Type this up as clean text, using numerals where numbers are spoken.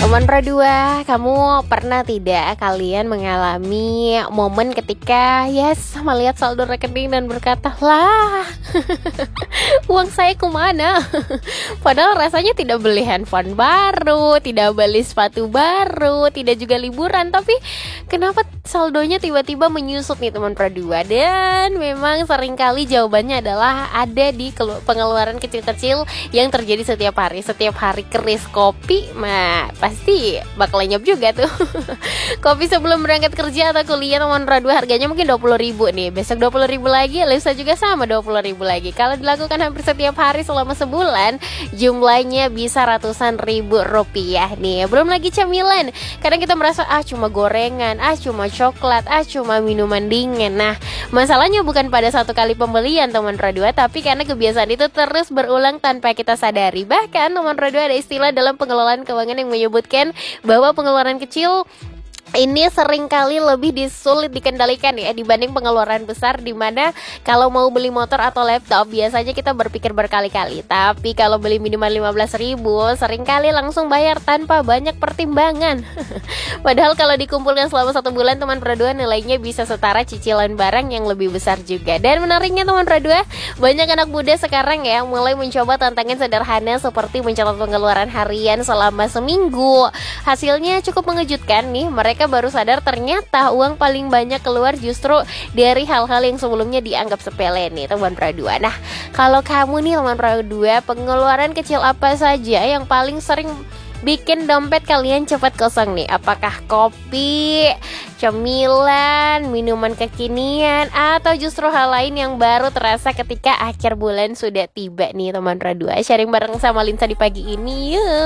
Teman Produa, kamu pernah tidak kalian mengalami momen ketika melihat saldo rekening dan berkata, lah uang saya kemana? Padahal rasanya tidak beli handphone baru, tidak beli sepatu baru, tidak juga liburan, tapi kenapa saldonya tiba-tiba menyusut nih teman Produa? Dan memang seringkali jawabannya adalah ada di pengeluaran kecil-kecil yang terjadi setiap hari. Setiap hari keris kopi, pasti bakal lenyap juga tuh. Kopi sebelum berangkat kerja atau kuliah teman Produa harganya mungkin 20.000 nih. Besok 20.000 lagi, lusa juga sama 20.000 lagi. Kalau dilakukan hampir setiap hari selama sebulan, jumlahnya bisa ratusan ribu rupiah nih. Belum lagi cemilan. Kadang kita merasa cuma gorengan, cuma coklat, cuma minuman dingin. Nah, masalahnya bukan pada satu kali pembelian teman Produa, tapi karena kebiasaan itu terus berulang tanpa kita sadari. Bahkan teman Produa ada istilah dalam pengelolaan keuangan yang menyebutkan bahwa pengeluaran kecil ini seringkali lebih sulit dikendalikan ya dibanding pengeluaran besar, dimana kalau mau beli motor atau laptop biasanya kita berpikir berkali-kali. Tapi kalau beli minimal 15.000 seringkali langsung bayar tanpa banyak pertimbangan. Padahal kalau dikumpulkan selama 1 bulan teman Produa nilainya bisa setara cicilan barang yang lebih besar juga. Dan menariknya teman Produa, banyak anak muda sekarang ya mulai mencoba tantangan sederhana seperti mencatat pengeluaran harian selama seminggu. Hasilnya cukup mengejutkan nih, mereka baru sadar ternyata uang paling banyak keluar justru dari hal-hal yang sebelumnya dianggap sepele nih teman Produa. Nah, kalau kamu nih teman Produa, pengeluaran kecil apa saja yang paling sering bikin dompet kalian cepat kosong nih? Apakah kopi, cemilan, minuman kekinian, atau justru hal lain yang baru terasa ketika akhir bulan sudah tiba nih teman Produa? Sharing bareng sama Linsa di pagi ini yuk.